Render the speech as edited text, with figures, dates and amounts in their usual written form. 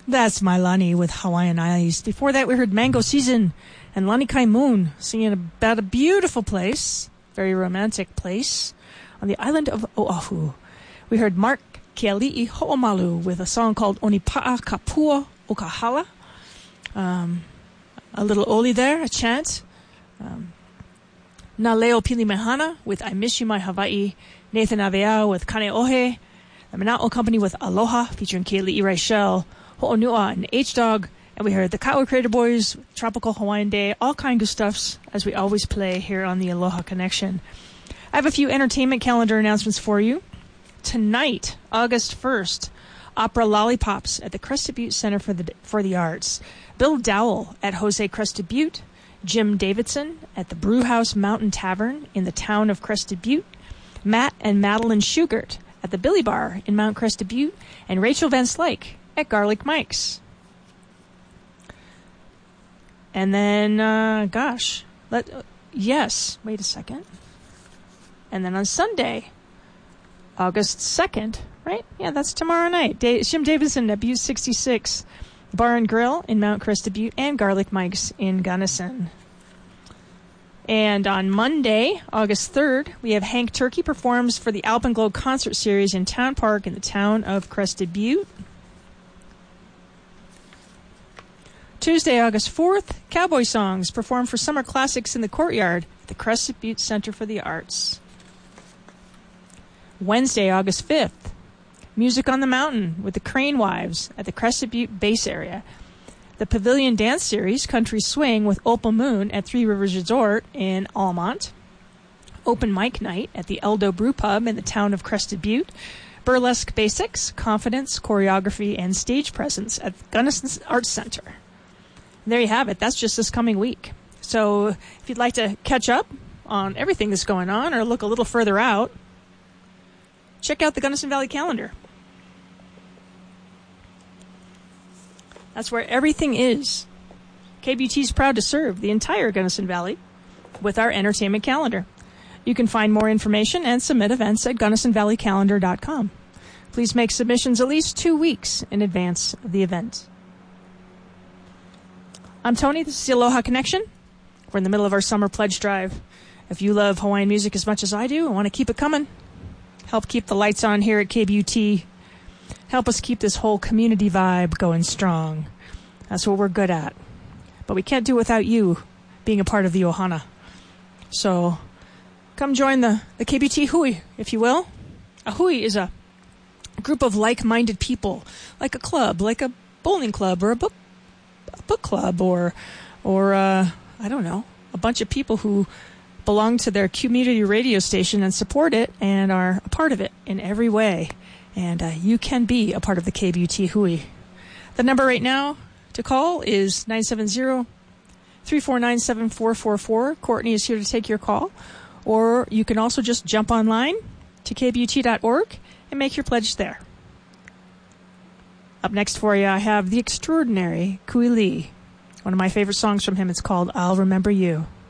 That's Mailani with Hawaiian Eyes. Before that, we heard Mango Season and Lani Kai Moon singing about a beautiful place, very romantic place, on the island of Oahu. We heard Mark Keali'i Ho'omalu with a song called Onipa'a Kapua Okahala. A little oli there, a chant. Naleo Pilimehana with I Miss You My Hawaii. Nathan Aveao with Kaneohe. The Mana'o Company with Aloha featuring Keali'i Raichel, Ho'onua and H-Dog. And we heard the Ka'au Creator Boys, Tropical Hawaiian Day, all kinds of stuffs as we always play here on the Aloha Connection. I have a few entertainment calendar announcements for you. Tonight, August 1st, Opera Lollipops at the Crested Butte Center for the Arts. Bill Dowell at Jose Crested Butte. Jim Davidson at the Brewhouse Mountain Tavern in the town of Crested Butte. Matt and Madeline Shugart at the Billy Bar in Mount Crested Butte. And Rachel Van Slyke at Garlic Mike's. And then, wait a second. And then on Sunday, August 2nd, right? Yeah, that's tomorrow night. Jim Davidson at Butte 66 Bar and Grill in Mount Crested Butte and Garlic Mike's in Gunnison. And on Monday, August 3rd, we have Hank Turkey performs for the Alpenglow Concert Series in Town Park in the town of Crested Butte. Tuesday, August 4th, Cowboy Songs perform for Summer Classics in the Courtyard at the Crested Butte Center for the Arts. Wednesday, August 5th, Music on the Mountain with the Crane Wives at the Crested Butte Base Area. The Pavilion Dance Series, Country Swing with Opal Moon at Three Rivers Resort in Almont. Open Mic Night at the Eldo Brew Pub in the town of Crested Butte. Burlesque Basics, Confidence, Choreography, and Stage Presence at Gunnison Arts Center. And there you have it. That's just this coming week. So if you'd like to catch up on everything that's going on or look a little further out, check out the Gunnison Valley calendar. That's where everything is. KBT is proud to serve the entire Gunnison Valley with our entertainment calendar. You can find more information and submit events at GunnisonValleyCalendar.com. Please make submissions at least 2 weeks in advance of the event. I'm Tony. This is the Aloha Connection. We're in the middle of our summer pledge drive. If you love Hawaiian music as much as I do, I want to keep it coming. Help keep the lights on here at KBUT. Help us keep this whole community vibe going strong. That's what we're good at. But we can't do it without you being a part of the Ohana. So come join the KBT Hui, if you will. A Hui is a group of like-minded people, like a club, like a bowling club or a book club or I don't know, a bunch of people who belong to their community radio station and support it and are a part of it in every way. And you can be a part of the KBUT Hui. The number right now to call is 970-349-7444. Courtney is here to take your call. Or you can also just jump online to kbut.org and make your pledge there. Up next for you, I have the extraordinary Kui Lee. One of my favorite songs from him. It's called I'll Remember You.